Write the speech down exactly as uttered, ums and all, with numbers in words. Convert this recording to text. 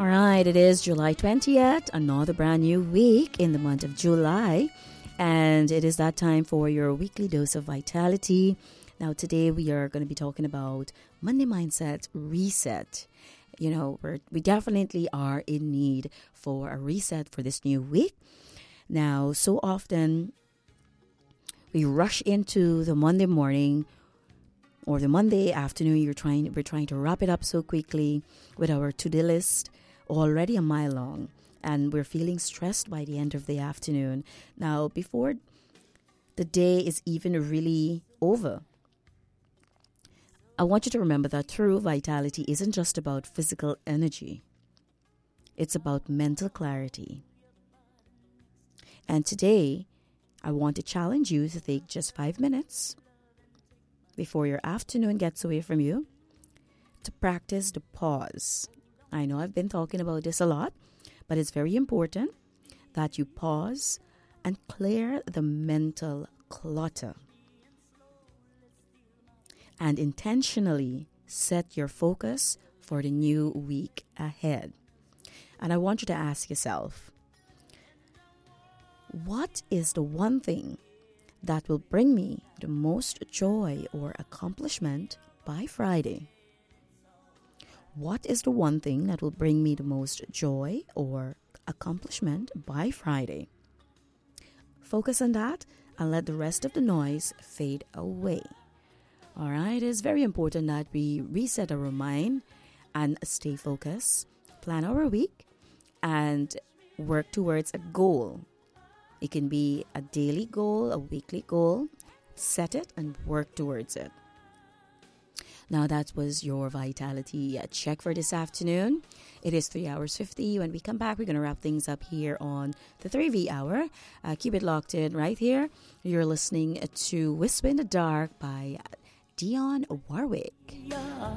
All right, it is July twentieth, another brand new week in the month of July. And it is that time for your weekly dose of vitality. Now, today we are going to be talking about Monday Mindset Reset. You know, we're, we definitely are in need for a reset for this new week. Now, so often we rush into the Monday morning or the Monday afternoon. You're trying, we're trying to wrap it up so quickly with our to-do list already a mile long. And we're feeling stressed by the end of the afternoon. Now, before the day is even really over, I want you to remember that true vitality isn't just about physical energy. It's about mental clarity. And today, I want to challenge you to take just five minutes before your afternoon gets away from you to practice the pause. I know I've been talking about this a lot, but it's very important that you pause and clear the mental clutter. And intentionally set your focus for the new week ahead. And I want you to ask yourself, what is the one thing that will bring me the most joy or accomplishment by Friday? What is the one thing that will bring me the most joy or accomplishment by Friday? Focus on that and let the rest of the noise fade away. All right, it's very important that we reset our mind and stay focused, plan our week, and work towards a goal. It can be a daily goal, a weekly goal. Set it and work towards it. Now, that was your vitality check for this afternoon. It is three hours fifty. When we come back, we're going to wrap things up here on the three V Hour. Uh, keep it locked in right here. You're listening to Whisper in the Dark by Dionne Warwick.